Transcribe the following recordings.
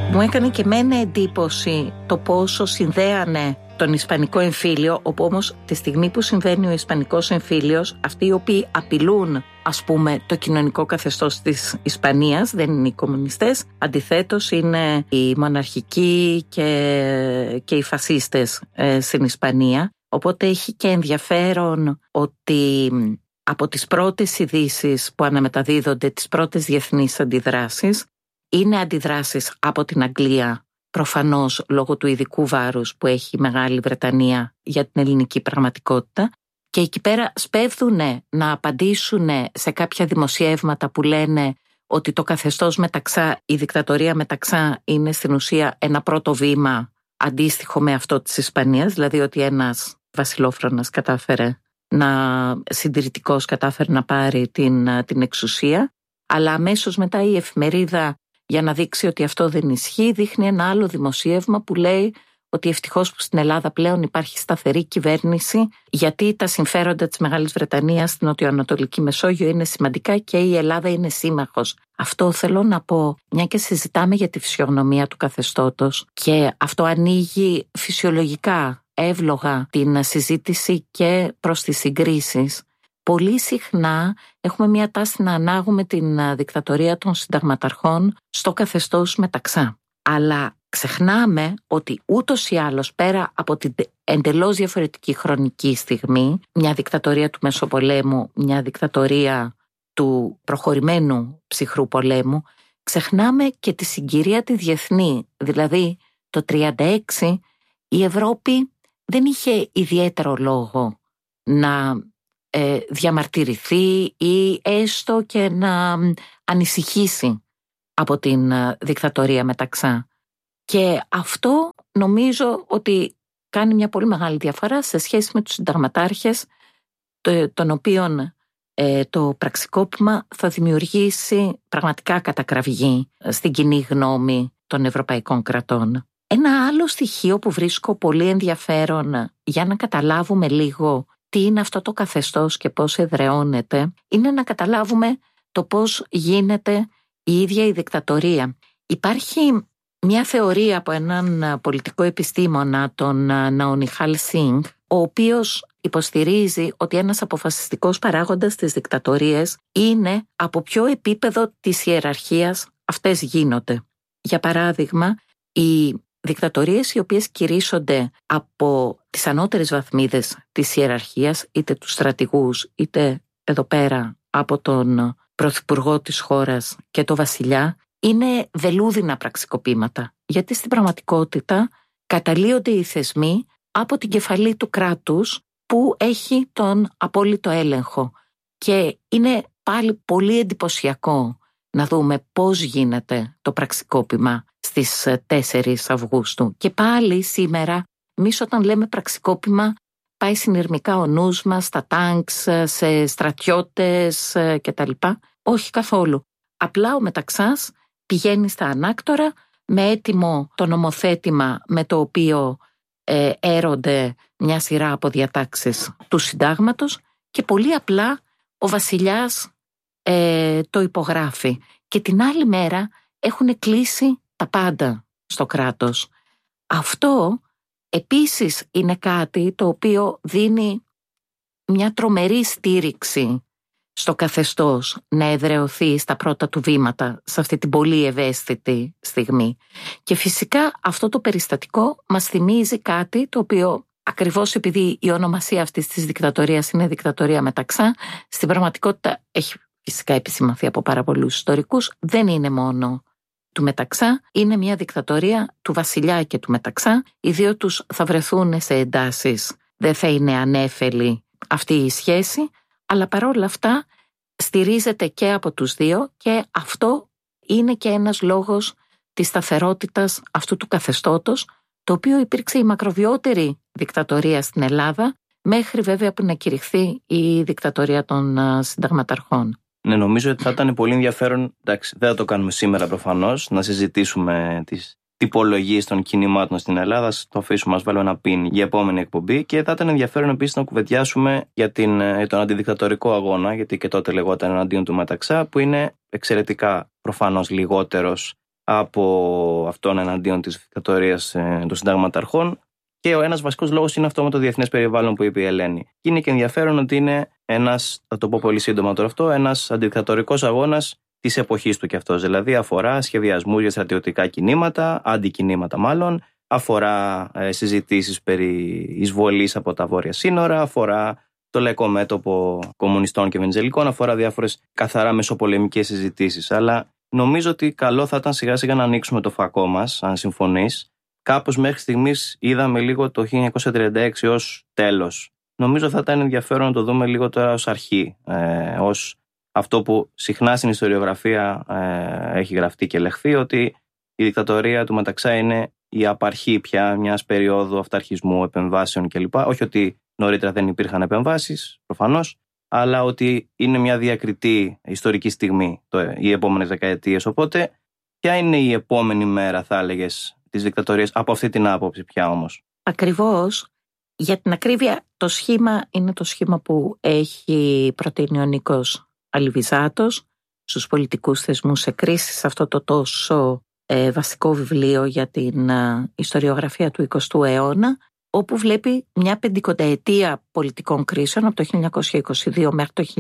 Μου έκανε και εμένα εντύπωση το πόσο συνδέανε τον Ισπανικό εμφύλιο, όπου όμως τη στιγμή που συμβαίνει ο Ισπανικός εμφύλιος, αυτοί οι οποίοι απειλούν, ας πούμε, το κοινωνικό καθεστώς της Ισπανίας δεν είναι οι κομμουνιστές, αντιθέτως είναι οι μοναρχικοί και οι φασίστες στην Ισπανία. Οπότε έχει και ενδιαφέρον ότι από τις πρώτες ειδήσεις που αναμεταδίδονται, τις πρώτες διεθνείς αντιδράσεις, είναι αντιδράσεις από την Αγγλία, προφανώς λόγω του ειδικού βάρους που έχει η Μεγάλη Βρετανία για την ελληνική πραγματικότητα, και εκεί πέρα σπέβδουν να απαντήσουν σε κάποια δημοσιεύματα που λένε ότι το καθεστώς Μεταξά, η δικτατορία Μεταξά είναι στην ουσία ένα πρώτο βήμα αντίστοιχο με αυτό της Ισπανίας, δηλαδή ότι ένας βασιλόφρονας συντηρητικός κατάφερε να πάρει την εξουσία, αλλά αμέσως μετά η εφημερίδα, για να δείξει ότι αυτό δεν ισχύει, δείχνει ένα άλλο δημοσίευμα που λέει ότι ευτυχώς που στην Ελλάδα πλέον υπάρχει σταθερή κυβέρνηση, γιατί τα συμφέροντα της Μεγάλης Βρετανίας στην νοτιοανατολική Μεσόγειο είναι σημαντικά και η Ελλάδα είναι σύμμαχος. Αυτό θέλω να πω, μια και συζητάμε για τη φυσιογνωμία του καθεστώτος, και αυτό ανοίγει φυσιολογικά, εύλογα την συζήτηση και προς τις συγκρίσεις. Πολύ συχνά έχουμε μια τάση να ανάγουμε την δικτατορία των συνταγματαρχών στο καθεστώς Μεταξά. Αλλά ξεχνάμε ότι ούτως ή άλλως, πέρα από την εντελώς διαφορετική χρονική στιγμή, μια δικτατορία του Μεσοπολέμου, μια δικτατορία του προχωρημένου ψυχρού πολέμου, ξεχνάμε και τη συγκυρία τη διεθνή. Δηλαδή το 1936 η Ευρώπη δεν είχε ιδιαίτερο λόγο να διαμαρτυρηθεί ή έστω και να ανησυχήσει από την δικτατορία Μεταξά. Και αυτό νομίζω ότι κάνει μια πολύ μεγάλη διαφορά σε σχέση με τους συνταγματάρχες, των οποίων το πραξικόπημα θα δημιουργήσει πραγματικά κατακραυγή στην κοινή γνώμη των ευρωπαϊκών κρατών. Ένα άλλο στοιχείο που βρίσκω πολύ ενδιαφέρον για να καταλάβουμε λίγο τι είναι αυτό το καθεστώς και πώς εδραιώνεται, είναι να καταλάβουμε το πώς γίνεται η ίδια η δικτατορία. Υπάρχει μια θεωρία από έναν πολιτικό επιστήμονα, τον Ναονιχάλ Σινγκ, ο οποίος υποστηρίζει ότι ένας αποφασιστικός παράγοντας της δικτατορίας είναι από ποιο επίπεδο της ιεραρχίας αυτές γίνονται. Για παράδειγμα, οι δικτατορίες οι οποίες κηρύσσονται από τις ανώτερες βαθμίδες της ιεραρχίας, είτε τους στρατηγούς, είτε εδώ πέρα από τον πρωθυπουργό της χώρας και το βασιλιά, είναι βελούδινα πραξικοπήματα. Γιατί στην πραγματικότητα καταλύονται οι θεσμοί από την κεφαλή του κράτους που έχει τον απόλυτο έλεγχο. Και είναι πάλι πολύ εντυπωσιακό να δούμε πώς γίνεται το πραξικόπημα στις 4 Αυγούστου. Και πάλι σήμερα, εμείς όταν λέμε πραξικόπημα, πάει συνειρμικά ο νους μας στα τάγκς, σε στρατιώτες κτλ. Όχι καθόλου. Απλά ο Μεταξάς πηγαίνει στα ανάκτορα με έτοιμο το νομοθέτημα με το οποίο έρονται μια σειρά από διατάξεις του συντάγματος και πολύ απλά ο βασιλιάς το υπογράφει. Και την άλλη μέρα έχουν κλείσει τα πάντα στο κράτος. Αυτό επίσης είναι κάτι το οποίο δίνει μια τρομερή στήριξη στο καθεστώς να εδραιωθεί στα πρώτα του βήματα σε αυτή την πολύ ευαίσθητη στιγμή. Και φυσικά αυτό το περιστατικό μας θυμίζει κάτι το οποίο, ακριβώς επειδή η ονομασία αυτής της δικτατορίας είναι δικτατορία Μεταξά, στην πραγματικότητα έχει φυσικά επισημανθεί από πάρα πολλούς ιστορικούς, δεν είναι μόνο του Μεταξά, είναι μια δικτατορία του βασιλιά και του Μεταξά. Οι δύο τους θα βρεθούν σε εντάσεις, δεν θα είναι ανέφελη αυτή η σχέση, αλλά παρόλα αυτά στηρίζεται και από τους δύο και αυτό είναι και ένας λόγος της σταθερότητας αυτού του καθεστώτος, το οποίο υπήρξε η μακροβιότερη δικτατορία στην Ελλάδα, μέχρι βέβαια που να κηρυχθεί η δικτατορία των συνταγματαρχών. Ναι, νομίζω ότι θα ήταν πολύ ενδιαφέρον, εντάξει, δεν θα το κάνουμε σήμερα προφανώς, να συζητήσουμε τις τυπολογίες των κινημάτων στην Ελλάδα. Το αφήσουμε, ας βάλω ένα πιν για επόμενη εκπομπή. Και θα ήταν ενδιαφέρον επίσης να κουβεντιάσουμε για τον αντιδικτατορικό αγώνα, γιατί και τότε λεγόταν εναντίον του Μεταξά, που είναι εξαιρετικά προφανώς λιγότερος από αυτόν εναντίον της δικτατορίας των συνταγματαρχών. Και ο ένας βασικός λόγος είναι αυτό με το διεθνές περιβάλλον που είπε η Ελένη. Και είναι και ενδιαφέρον ότι είναι ένας, θα το πω πολύ σύντομα τώρα αυτό, ένας αντιδικτατορικός αγώνας της εποχής του κι αυτός. Δηλαδή αφορά σχεδιασμούς για στρατιωτικά κινήματα, αντικινήματα μάλλον, αφορά συζητήσεις περί εισβολής από τα βόρεια σύνορα, αφορά το λαϊκό μέτωπο κομμουνιστών και ευαγγελικών, αφορά διάφορες καθαρά μεσοπολεμικές συζητήσεις. Αλλά νομίζω ότι καλό θα ήταν σιγά σιγά να ανοίξουμε το φακό μας, αν συμφωνείς. Κάπως μέχρι στιγμής είδαμε λίγο το 1936 ως τέλος. Νομίζω θα ήταν ενδιαφέρον να το δούμε λίγο τώρα ως αρχή, ως αυτό που συχνά στην ιστοριογραφία έχει γραφτεί και λεχθεί, ότι η δικτατορία του Μεταξά είναι η απαρχή πια μιας περίοδου αυταρχισμού, επεμβάσεων κλπ. Όχι ότι νωρίτερα δεν υπήρχαν επεμβάσεις, προφανώς, αλλά ότι είναι μια διακριτή ιστορική στιγμή οι επόμενες δεκαετίες. Οπότε, ποια είναι η επόμενη μέρα, θα έλεγες, της δικτατορίας από αυτή την άποψη πια όμως? Ακριβώς. Για την ακρίβεια, το σχήμα είναι το σχήμα που έχει προτείνει ο Νίκος Αλιβιζάτος στους πολιτικούς θεσμούς σε κρίση, σε αυτό το τόσο βασικό βιβλίο για την ιστοριογραφία του 20ου αιώνα, όπου βλέπει μια 50ετία πολιτικών κρίσεων από το 1922 μέχρι το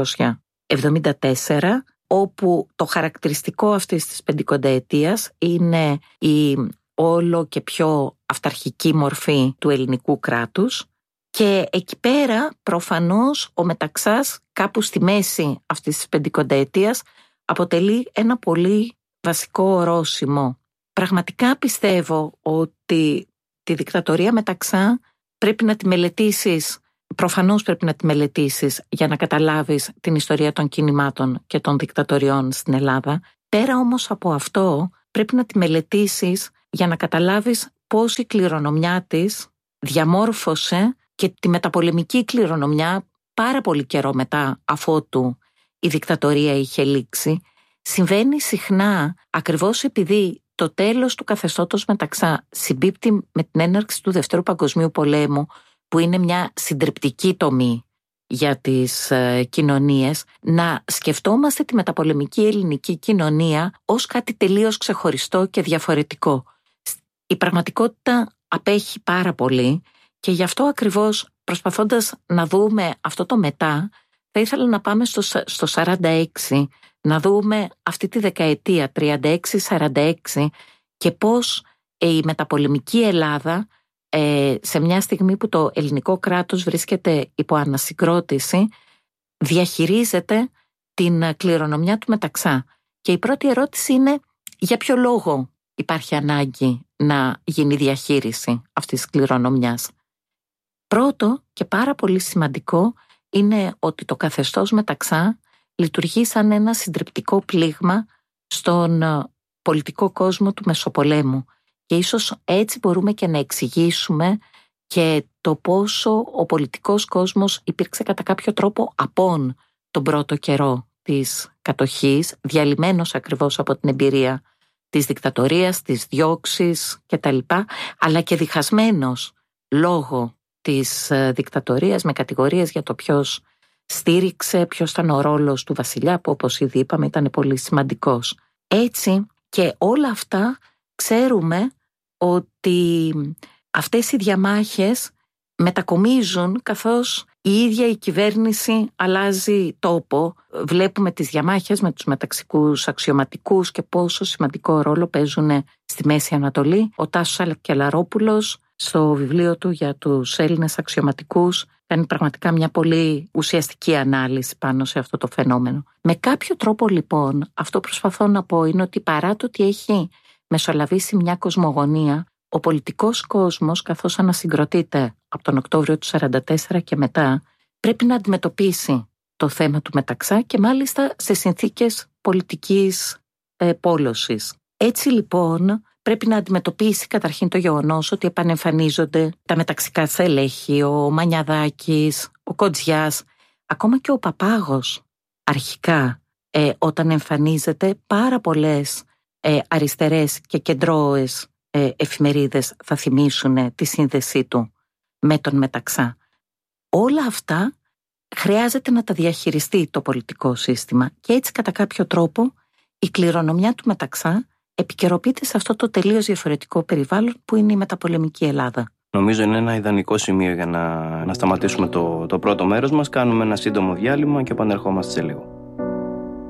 1974, όπου το χαρακτηριστικό αυτής της 50ετίας είναι η όλο και πιο αυταρχική μορφή του ελληνικού κράτους. Και εκεί πέρα προφανώς ο Μεταξάς κάπου στη μέση αυτής της 50ετίας αποτελεί ένα πολύ βασικό ορόσημο. Πραγματικά πιστεύω ότι τη δικτατορία Μεταξά πρέπει να τη μελετήσεις, προφανώς πρέπει να τη μελετήσεις για να καταλάβεις την ιστορία των κινημάτων και των δικτατοριών στην Ελλάδα. Πέρα όμως από αυτό πρέπει να τη μελετήσεις για να καταλάβεις πώς η κληρονομιά της διαμόρφωσε και τη μεταπολεμική κληρονομιά πάρα πολύ καιρό μετά αφότου η δικτατορία είχε λήξει. Συμβαίνει συχνά ακριβώς επειδή το τέλος του καθεστώτος Μεταξά συμπίπτει με την έναρξη του Δευτέρου Παγκοσμίου Πολέμου, που είναι μια συντριπτική τομή για τις κοινωνίες, να σκεφτόμαστε τη μεταπολεμική ελληνική κοινωνία ως κάτι τελείως ξεχωριστό και διαφορετικό. Η πραγματικότητα απέχει πάρα πολύ και γι' αυτό ακριβώς, προσπαθώντας να δούμε αυτό το μετά, θα ήθελα να πάμε στο 46, να δούμε αυτή τη δεκαετία 36-46 και πώς η μεταπολεμική Ελλάδα, σε μια στιγμή που το ελληνικό κράτος βρίσκεται υπό ανασυγκρότηση, διαχειρίζεται την κληρονομιά του Μεταξά. Και η πρώτη ερώτηση είναι, για ποιο λόγο υπάρχει ανάγκη να γίνει διαχείριση αυτής της κληρονομιάς? Πρώτο και πάρα πολύ σημαντικό είναι ότι το καθεστώς Μεταξά λειτουργεί σαν ένα συντριπτικό πλήγμα στον πολιτικό κόσμο του Μεσοπολέμου. Και ίσως έτσι μπορούμε και να εξηγήσουμε και το πόσο ο πολιτικός κόσμος υπήρξε κατά κάποιο τρόπο απόν τον πρώτο καιρό της κατοχής, διαλυμένος ακριβώς από την εμπειρία της δικτατορίας, της διώξης κτλ, αλλά και διχασμένος λόγω της δικτατορίας με κατηγορίες για το ποιος στήριξε, ποιος ήταν ο ρόλος του βασιλιά, που όπως ήδη είπαμε ήταν πολύ σημαντικός. Έτσι και όλα αυτά ξέρουμε ότι αυτές οι διαμάχες μετακομίζουν καθώς η ίδια η κυβέρνηση αλλάζει τόπο. Βλέπουμε τις διαμάχες με τους μεταξικούς αξιωματικούς και πόσο σημαντικό ρόλο παίζουν στη Μέση Ανατολή. Ο Τάσος Αλκελαρόπουλος στο βιβλίο του για τους Έλληνες αξιωματικούς κάνει πραγματικά μια πολύ ουσιαστική ανάλυση πάνω σε αυτό το φαινόμενο. Με κάποιο τρόπο λοιπόν, αυτό προσπαθώ να πω είναι ότι παρά το ότι έχει μεσολαβήσει μια κοσμογονία, ο πολιτικός κόσμος, καθώς ανασυγκροτείται από τον Οκτώβριο του 1944 και μετά, πρέπει να αντιμετωπίσει το θέμα του Μεταξά και μάλιστα σε συνθήκες πολιτικής πόλωσης. Έτσι λοιπόν πρέπει να αντιμετωπίσει καταρχήν το γεγονός ότι επανεμφανίζονται τα μεταξικά στελέχη, ο Μανιαδάκης, ο Κοντζιάς, ακόμα και ο Παπάγος αρχικά, όταν εμφανίζεται, πάρα πολλές αριστερές και κεντρώες εφημερίδες θα θυμίσουν τη σύνδεσή του με τον Μεταξά. Όλα αυτά χρειάζεται να τα διαχειριστεί το πολιτικό σύστημα και έτσι κατά κάποιο τρόπο η κληρονομιά του Μεταξά επικαιροποιείται σε αυτό το τελείως διαφορετικό περιβάλλον που είναι η μεταπολεμική Ελλάδα. Νομίζω είναι ένα ιδανικό σημείο για να σταματήσουμε το πρώτο μέρος μας. Κάνουμε ένα σύντομο διάλειμμα και επανερχόμαστε σε λίγο.